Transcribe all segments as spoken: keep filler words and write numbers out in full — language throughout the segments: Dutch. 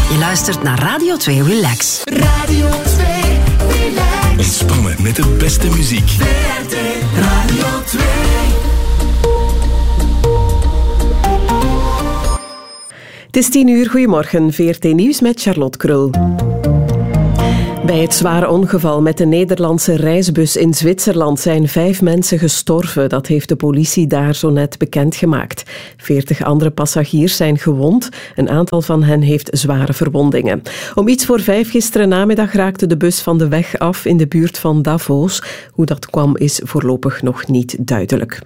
Je luistert naar Radio twee Relax. Radio twee Relax. Ontspannen met de beste muziek. V R T Radio twee. Het is tien uur, goedemorgen. V R T Nieuws met Charlotte Krul. Bij het zware ongeval met de Nederlandse reisbus in Zwitserland zijn vijf mensen gestorven. Dat heeft de politie daar zo net bekendgemaakt. Veertig andere passagiers zijn gewond. Een aantal van hen heeft zware verwondingen. Om iets voor vijf gisteren namiddag raakte de bus van de weg af in de buurt van Davos. Hoe dat kwam is voorlopig nog niet duidelijk.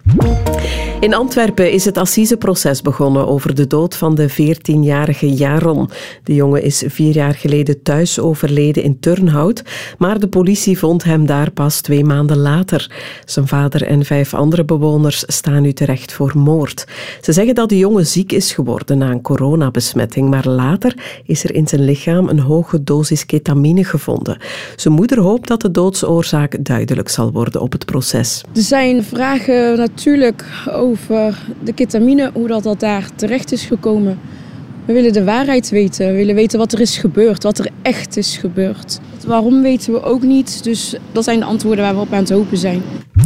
In Antwerpen is het assiseproces begonnen over de dood van de veertienjarige Jaron. De jongen is vier jaar geleden thuis overleden in Turnhout, maar de politie vond hem daar pas twee maanden later. Zijn vader en vijf andere bewoners staan nu terecht voor moord. Ze zeggen dat de jongen ziek is geworden na een coronabesmetting, maar later is er in zijn lichaam een hoge dosis ketamine gevonden. Zijn moeder hoopt dat de doodsoorzaak duidelijk zal worden op het proces. Er zijn vragen natuurlijk over de ketamine, hoe dat, dat daar terecht is gekomen. We willen de waarheid weten. We willen weten wat er is gebeurd, wat er echt is gebeurd. Waarom weten we ook niet, dus dat zijn de antwoorden waar we op aan het hopen zijn.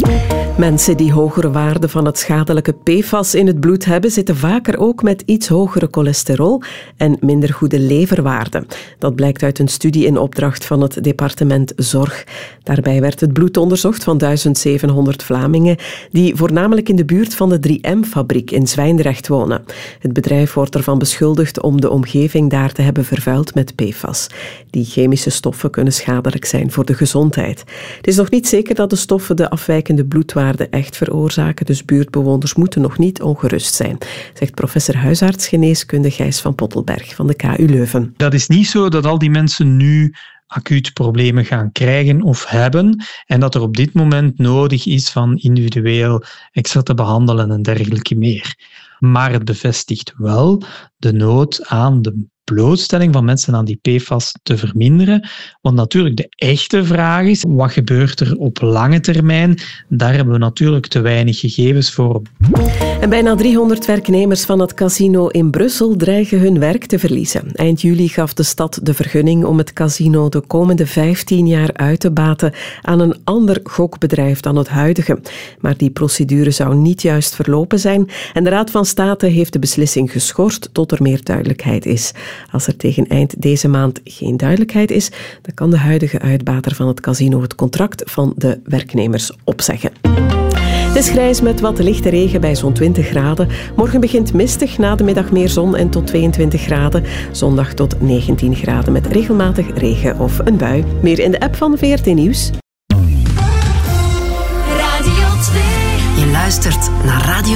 Mensen die hogere waarden van het schadelijke P F A S in het bloed hebben, zitten vaker ook met iets hogere cholesterol en minder goede leverwaarden. Dat blijkt uit een studie in opdracht van het departement Zorg. Daarbij werd het bloed onderzocht van duizend zevenhonderd Vlamingen die voornamelijk in de buurt van de drie M-fabriek in Zwijndrecht wonen. Het bedrijf wordt ervan beschuldigd om de omgeving daar te hebben vervuild met P F A S. Die chemische stoffen kunnen schadelijk zijn voor de gezondheid. Het is nog niet zeker dat de stoffen de afwijkende bloedwaarde echt veroorzaken, dus buurtbewoners moeten nog niet ongerust zijn, zegt professor huisartsgeneeskunde Gijs van Pottelberg van de K U Leuven. Dat is niet zo dat al die mensen nu acuut problemen gaan krijgen of hebben en dat er op dit moment nodig is van individueel extra te behandelen en dergelijke meer. Maar het bevestigt wel de nood aan de blootstelling van mensen aan die P F A S te verminderen. Want natuurlijk de echte vraag is, wat gebeurt er op lange termijn? Daar hebben we natuurlijk te weinig gegevens voor. En bijna driehonderd werknemers van het casino in Brussel dreigen hun werk te verliezen. Eind juli gaf de stad de vergunning om het casino de komende vijftien jaar uit te baten aan een ander gokbedrijf dan het huidige. Maar die procedure zou niet juist verlopen zijn en de Raad van State heeft de beslissing geschorst tot er meer duidelijkheid is. Als er tegen eind deze maand geen duidelijkheid is, dan kan de huidige uitbater van het casino het contract van de werknemers opzeggen. Het is grijs met wat lichte regen bij zo'n twintig graden. Morgen begint mistig, na de middag meer zon en tot tweeëntwintig graden. Zondag tot negentien graden met regelmatig regen of een bui. Meer in de app van V R T Nieuws. Radio twee. Je luistert naar Radio